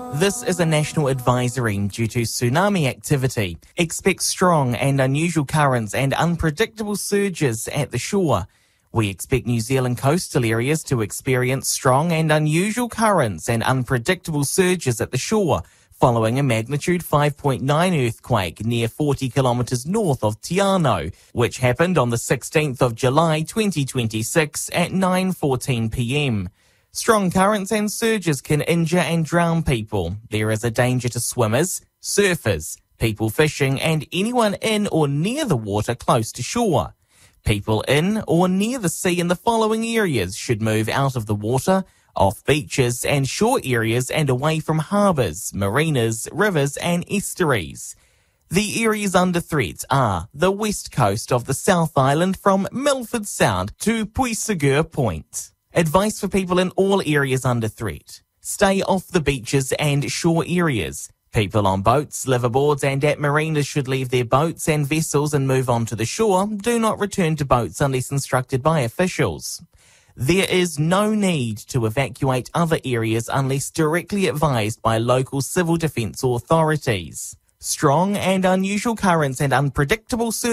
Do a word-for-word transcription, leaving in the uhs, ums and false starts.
This is a national advisory due to tsunami activity. Expect strong and unusual currents and unpredictable surges at the shore. We expect New Zealand coastal areas to experience strong and unusual currents and unpredictable surges at the shore, following a magnitude five point nine earthquake near forty kilometres north of Te Anau, which happened on the sixteenth of July twenty twenty-six at nine fourteen p m. Strong currents and surges can injure and drown people. There is a danger to swimmers, surfers, people fishing, and anyone in or near the water close to shore. People in or near the sea in the following areas should move out of the water, off beaches and shore areas and away from harbours, marinas, rivers and estuaries. The areas under threat are the west coast of the South Island from Milford Sound to Puisegur Point. Advice for people in all areas under threat. Stay off the beaches and shore areas. People on boats, liveaboards and at marinas should leave their boats and vessels and move on to the shore. Do not return to boats unless instructed by officials. There is no need to evacuate other areas unless directly advised by local civil defence authorities. Strong and unusual currents and unpredictable